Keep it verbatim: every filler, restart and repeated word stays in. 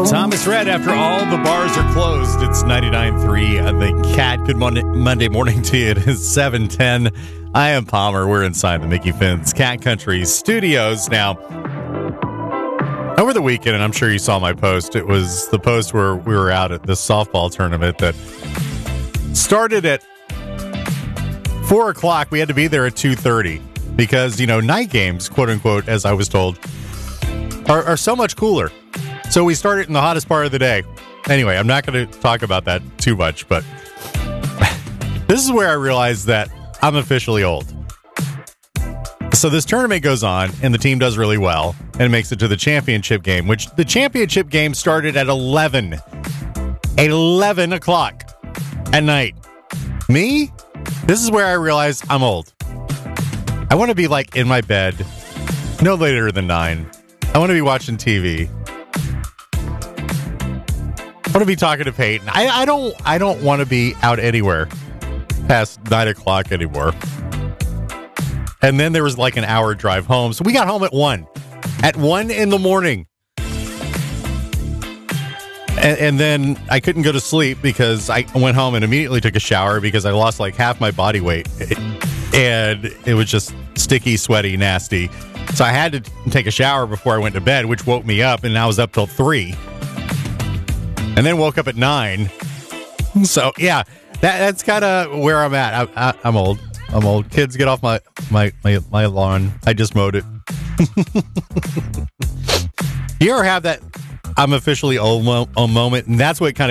Thomas Rhett, after all the bars are closed, it's ninety-nine point three The Cat. Good Monday, Monday morning to you. It is seven ten. I am Palmer. We're inside the Mickey Finn's Cat Country studios. Now, over the weekend, and I'm sure you saw my post, it was the post where we were out at this softball tournament that started at four o'clock. We had to be there at two thirty because, you know, night games, quote unquote, as I was told, are, are so much cooler. So we started in the hottest part of the day. Anyway, I'm not going to talk about that too much, but this is where I realized that I'm officially old. So this tournament goes on, and the team does really well and makes it to the championship game, which the championship game started at eleven. eleven o'clock at night. Me? This is where I realize I'm old. I want to be, like, in my bed no later than nine. I want to be watching T V. I want to be talking to Peyton. I, I don't I don't want to be out anywhere past nine o'clock anymore. And then there was like an hour drive home. So we got home at one. At one in the morning. And, and then I couldn't go to sleep because I went home and immediately took a shower because I lost like half my body weight. And it was just sticky, sweaty, nasty. So I had to take a shower before I went to bed, which woke me up. And I was up till three. And then woke up at nine. So, yeah, that, that's kind of where I'm at. I, I, I'm old. I'm old. Kids, get off my, my, my, my lawn. I just mowed it. You ever have that I'm officially old mo- moment? And that's what kind of